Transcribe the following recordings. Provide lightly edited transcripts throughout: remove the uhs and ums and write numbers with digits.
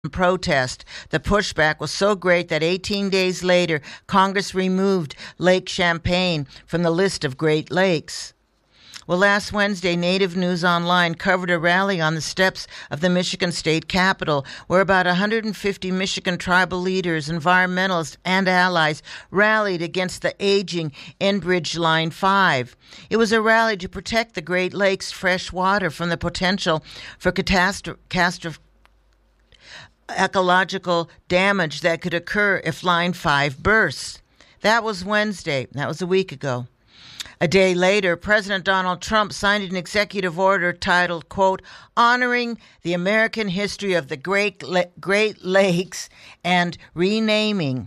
protest. The pushback was so great that 18 days later, Congress removed Lake Champlain from the list of Great Lakes. Well, last Wednesday, Native News Online covered a rally on the steps of the Michigan State Capitol, where about 150 Michigan tribal leaders, environmentalists, and allies rallied against the aging Enbridge Line 5. It was a rally to protect the Great Lakes' fresh water from the potential for ecological damage that could occur if Line 5 bursts. That was Wednesday. That was a week ago. A day later, President Donald Trump signed an executive order titled, quote, honoring the American history of the Great Lakes and renaming,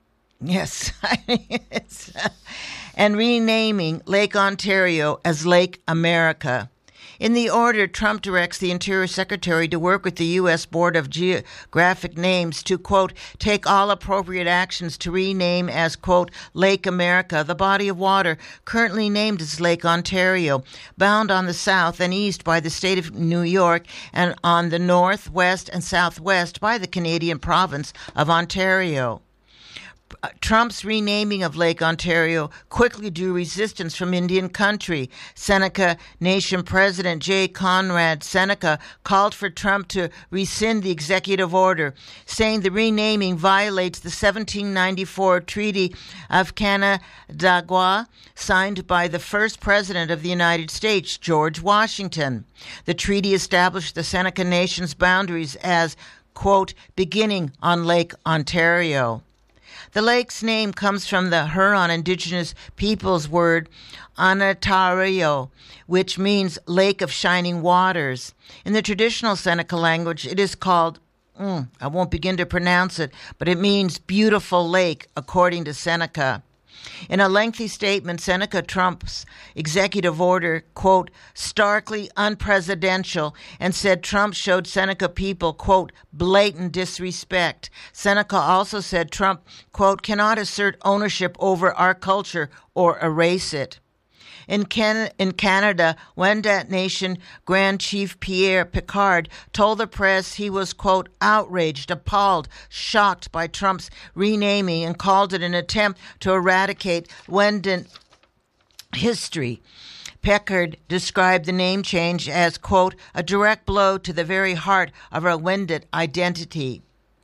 and renaming Lake Ontario as Lake America. In the order, Trump directs the Interior Secretary to work with the U.S. Board of Geographic Names to, quote, take all appropriate actions to rename as, quote, Lake America, the body of water currently named as Lake Ontario, bound on the south and east by the state of New York and on the north, west, and southwest by the Canadian province of Ontario. Trump's renaming of Lake Ontario quickly drew resistance from Indian country. Seneca Nation President J. Conrad Seneca called for Trump to rescind the executive order, saying the renaming violates the 1794 Treaty of Canandaigua, signed by the first president of the United States, George Washington. The treaty established the Seneca Nation's boundaries as, quote, beginning on Lake Ontario. The lake's name comes from the Huron indigenous people's word Ontario, which means Lake of Shining Waters. In the traditional Seneca language, it is called, I won't begin to pronounce it, but it means beautiful lake, according to Seneca. In a lengthy statement, Seneca Trump's executive order, quote, starkly unpresidential, and said Trump showed Seneca people, quote, blatant disrespect. Seneca also said Trump, quote, cannot assert ownership over our culture or erase it. In Canada, Wendat Nation Grand Chief Pierre Picard told the press he was, quote, outraged, appalled, shocked by Trump's renaming and called it an attempt to eradicate Wendat history. Picard described the name change as, quote, a direct blow to the very heart of our Wendat identity.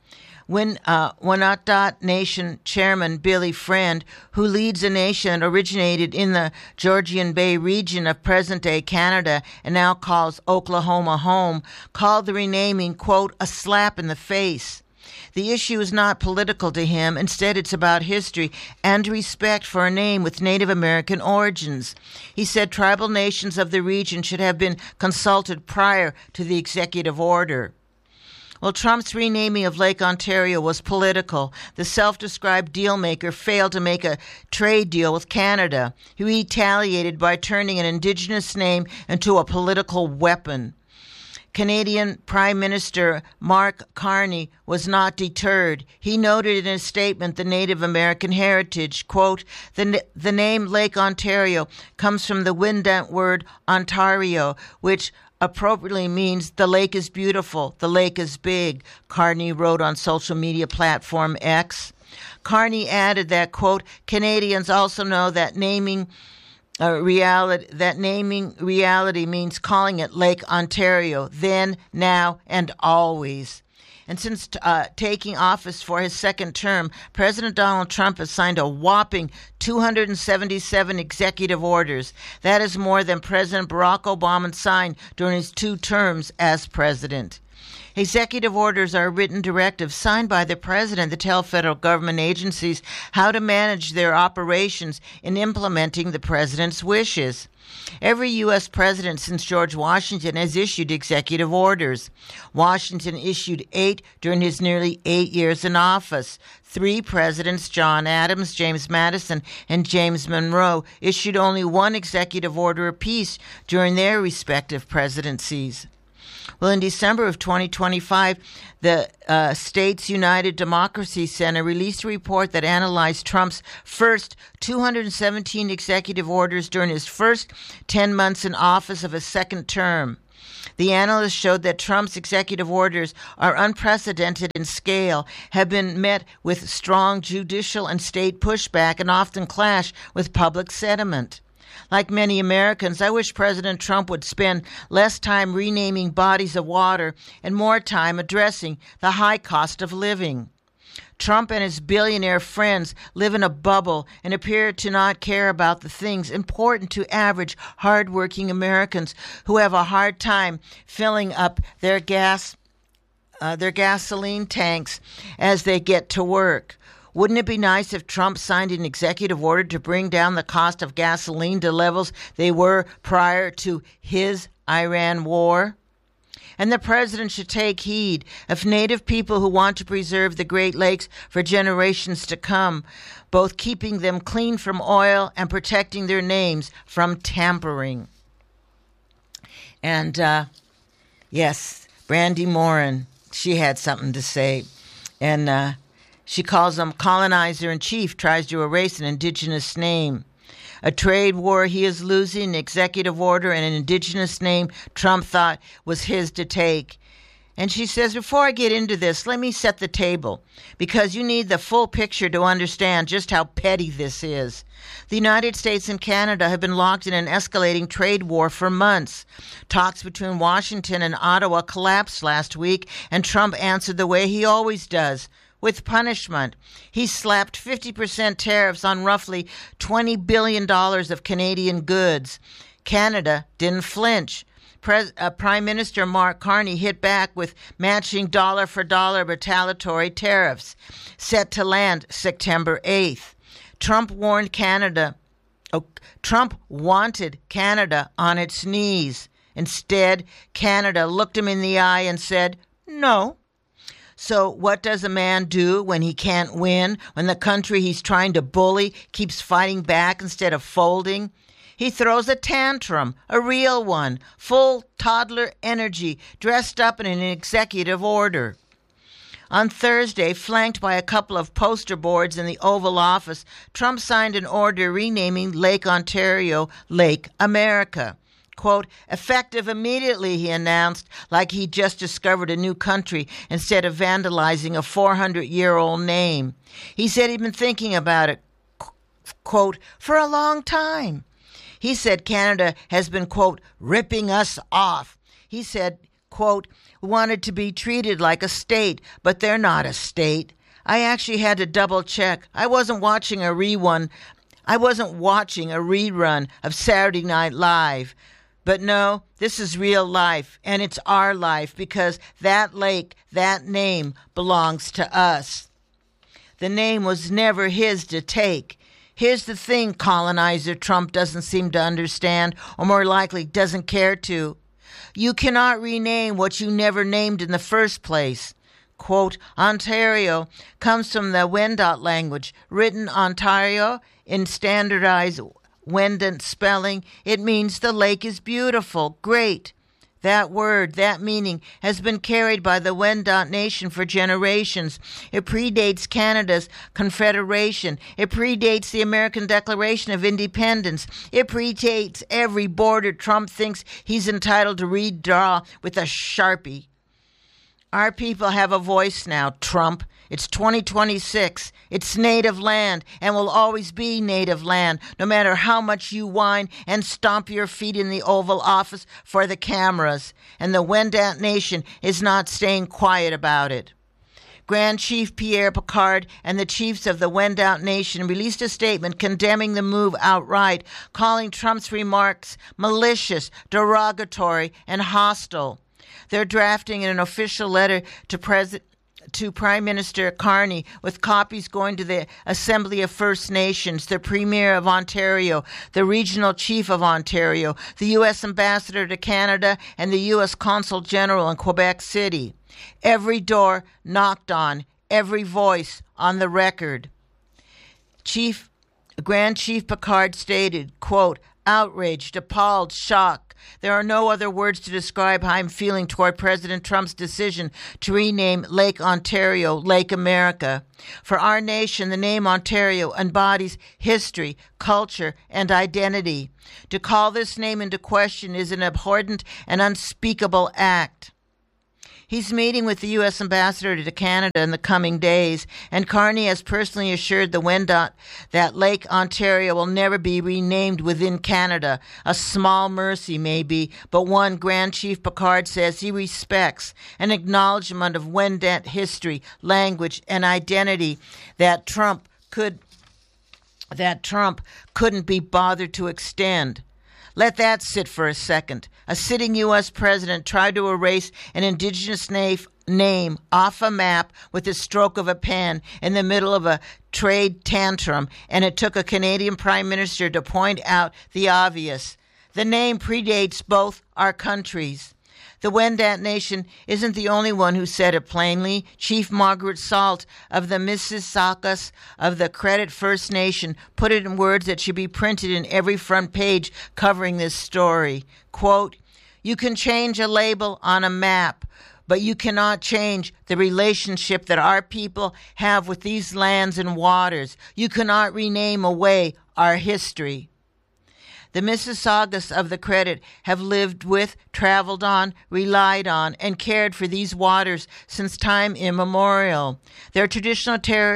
Wendat Nation Chairman Billy Friend, who leads a nation that originated in the Georgian Bay region of present-day Canada and now calls Oklahoma home, called the renaming, quote, a slap in the face. The issue is not political to him. Instead, it's about history and respect for a name with Native American origins. He said tribal nations of the region should have been consulted prior to the executive order. Well, Trump's renaming of Lake Ontario was political. The self-described deal-maker failed to make a trade deal with Canada. He retaliated by turning an Indigenous name into a political weapon. Canadian Prime Minister Mark Carney was not deterred. He noted in a statement the Native American heritage, quote, the name Lake Ontario comes from the Wendat word Ontario, which appropriately means the lake is beautiful, the lake is big, Carney wrote on social media platform X. Carney added that, quote, Canadians also know that naming reality means calling it Lake Ontario, then, now, and always. And since taking office for his second term, President Donald Trump has signed a whopping 277 executive orders. That is more than President Barack Obama signed during his 2 terms as president. Executive orders are written directives signed by the president that tell federal government agencies how to manage their operations in implementing the president's wishes. Every U.S. president since George Washington has issued executive orders. Washington issued 8 during his nearly 8 years in office. 3 presidents, John Adams, James Madison, and James Monroe, issued only 1 executive order apiece during their respective presidencies. Well, in December of 2025, the States United Democracy Center released a report that analyzed Trump's first 217 executive orders during his first 10 months in office of his second term. The analyst showed that Trump's executive orders are unprecedented in scale, have been met with strong judicial and state pushback, and often clash with public sentiment. Like many Americans, I wish President Trump would spend less time renaming bodies of water and more time addressing the high cost of living. Trump and his billionaire friends live in a bubble and appear to not care about the things important to average, hardworking Americans who have a hard time filling up their gasoline tanks as they get to work. Wouldn't it be nice if Trump signed an executive order to bring down the cost of gasoline to levels they were prior to his Iran war? And the president should take heed of Native people who want to preserve the Great Lakes for generations to come, both keeping them clean from oil and protecting their names from tampering. And, yes, Brandy Morin, she had something to say. And she calls him colonizer-in-chief, tries to erase an indigenous name. A trade war he is losing, an executive order, and an indigenous name Trump thought was his to take. And she says, before I get into this, let me set the table, because you need the full picture to understand just how petty this is. The United States and Canada have been locked in an escalating trade war for months. Talks between Washington and Ottawa collapsed last week, and Trump answered the way he always does, with punishment. He slapped 50% tariffs on roughly $20 billion of Canadian goods. Canada didn't flinch. Prime Minister Mark Carney hit back with matching dollar-for-dollar retaliatory tariffs, set to land September 8th. Trump wanted Canada on its knees. Instead, Canada looked him in the eye and said, no. So what does a man do when he can't win, when the country he's trying to bully keeps fighting back instead of folding? He throws a tantrum, a real one, full toddler energy, dressed up in an executive order. On Thursday, flanked by a couple of poster boards in the Oval Office, Trump signed an order renaming Lake Ontario Lake America. Quote, effective immediately, he announced, like he just discovered a new country instead of vandalizing a 400-year-old name. He said he'd been thinking about it, quote, for a long time. He said Canada has been, quote, ripping us off. He said, quote, wanted to be treated like a state, but they're not a state. I actually had to double check. I wasn't watching a rerun of Saturday Night Live. But no, this is real life, and it's our life, because that lake, that name, belongs to us. The name was never his to take. Here's the thing, colonizer Trump doesn't seem to understand, or more likely doesn't care to. You cannot rename what you never named in the first place. Quote, Ontario comes from the Wendat language, written Ontario in standardized Wendat spelling. It means the lake is beautiful, great. That word, that meaning, has been carried by the Wendat nation for generations. It predates Canada's Confederation. It predates the American Declaration of Independence. It predates every border Trump thinks he's entitled to redraw with a Sharpie. Our people have a voice now, Trump. It's 2026. It's native land and will always be native land, no matter how much you whine and stomp your feet in the Oval Office for the cameras. And the Wendat Nation is not staying quiet about it. Grand Chief Pierre Picard and the chiefs of the Wendat Nation released a statement condemning the move outright, calling Trump's remarks malicious, derogatory, and hostile. They're drafting an official letter to Prime Minister Carney, with copies going to the Assembly of First Nations, the Premier of Ontario, the Regional Chief of Ontario, the U.S. Ambassador to Canada, and the U.S. Consul General in Quebec City. Every door knocked on, every voice on the record. Grand Chief Picard stated, quote, outraged, appalled, shocked. There are no other words to describe how I'm feeling toward President Trump's decision to rename Lake Ontario Lake America. For our nation, the name Ontario embodies history, culture, and identity. To call this name into question is an abhorrent and unspeakable act. He's meeting with the U.S. ambassador to Canada in the coming days, and Carney has personally assured the Wendat that Lake Ontario will never be renamed within Canada. A small mercy, maybe, but one Grand Chief Picard says he respects an acknowledgement of Wendat history, language, and identity that Trump couldn't be bothered to extend. Let that sit for a second. A sitting U.S. president tried to erase an indigenous name off a map with the stroke of a pen in the middle of a trade tantrum, and it took a Canadian prime minister to point out the obvious. The name predates both our countries. The Wendat Nation isn't the only one who said it plainly. Chief Margaret Salt of the Mississaugas of the Credit First Nation put it in words that should be printed in every front page covering this story. Quote, "You can change a label on a map, but you cannot change the relationship that our people have with these lands and waters. You cannot rename away our history." The Mississaugas of the Credit have lived with, traveled on, relied on, and cared for these waters since time immemorial. Their traditional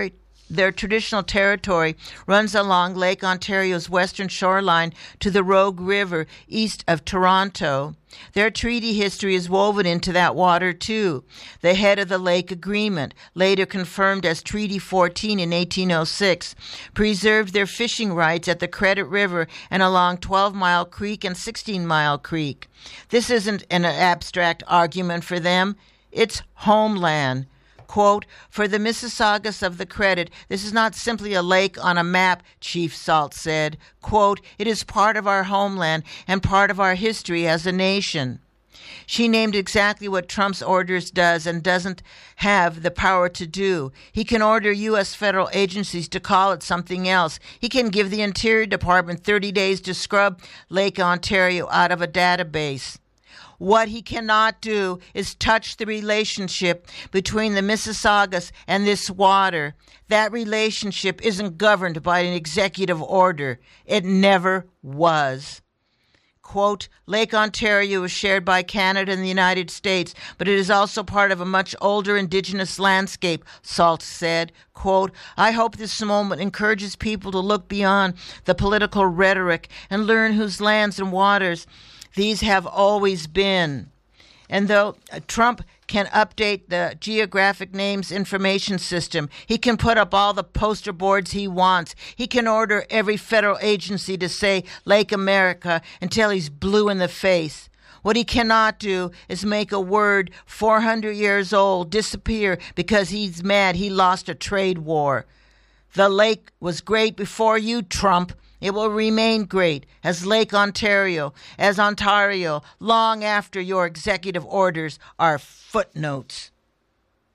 territory runs along Lake Ontario's western shoreline to the Rogue River east of Toronto. Their treaty history is woven into that water, too. The head of the Lake Agreement, later confirmed as Treaty 14 in 1806, preserved their fishing rights at the Credit River and along 12 Mile Creek and 16 Mile Creek. This isn't an abstract argument for them. It's homeland. Quote, "For the Mississaugas of the Credit, this is not simply a lake on a map," Chief Salt said. Quote, "It is part of our homeland and part of our history as a nation." She named exactly what Trump's orders does and doesn't have the power to do. He can order U.S. federal agencies to call it something else. He can give the Interior Department 30 days to scrub Lake Ontario out of a database. What he cannot do is touch the relationship between the Mississaugas and this water. That relationship isn't governed by an executive order. It never was. Quote, "Lake Ontario is shared by Canada and the United States, but it is also part of a much older Indigenous landscape," Salt said. Quote, "I hope this moment encourages people to look beyond the political rhetoric and learn whose lands and waters these have always been." And though Trump can update the geographic names information system, he can put up all the poster boards he wants, he can order every federal agency to say Lake America until he's blue in the face. What he cannot do is make a word 400 years old disappear because he's mad he lost a trade war. The lake was great before you, Trump. It will remain great as Lake Ontario, long after your executive orders are footnotes.